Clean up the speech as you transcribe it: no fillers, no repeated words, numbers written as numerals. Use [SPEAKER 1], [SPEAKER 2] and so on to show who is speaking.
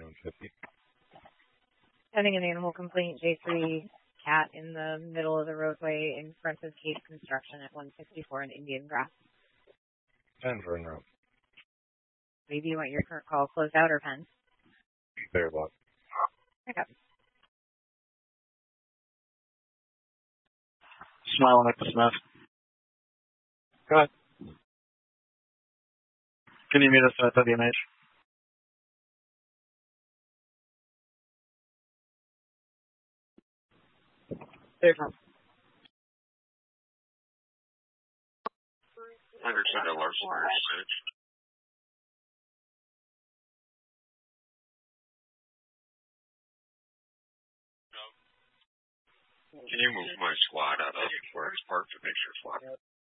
[SPEAKER 1] 150.
[SPEAKER 2] Having an animal complaint, J3 cat in the middle of the roadway in front of Case Construction at 164 in Indian Grass.
[SPEAKER 1] 10 for en route.
[SPEAKER 2] Maybe you want your current call closed out or pen?
[SPEAKER 1] Clear block.
[SPEAKER 2] Okay.
[SPEAKER 3] Smiling at the Smith.
[SPEAKER 1] Go ahead.
[SPEAKER 3] Can you meet us at WMH?
[SPEAKER 2] There's one.
[SPEAKER 4] Understood, Larson. Can you move my squad out of where it's parked to make sure it's locked?